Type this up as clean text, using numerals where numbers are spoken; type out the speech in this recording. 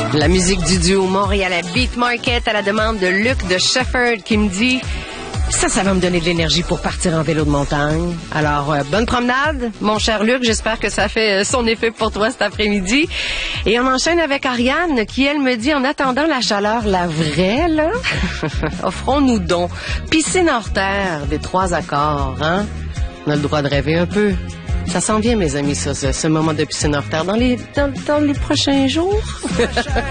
La musique du duo Montréalais Beat Market à la demande de Luc de Shefford qui me dit ça va me donner de l'énergie pour partir en vélo de montagne. Alors, bonne promenade, mon cher Luc. J'espère que ça fait son effet pour toi cet après-midi. Et on enchaîne avec Ariane qui, elle, me dit, en attendant la chaleur, la vraie, là, offrons-nous donc piscine hors terre des 3 accords, hein? On a le droit de rêver un peu. Ça s'en vient, mes amis, ça, ce moment de piscine hors terre dans les prochains jours.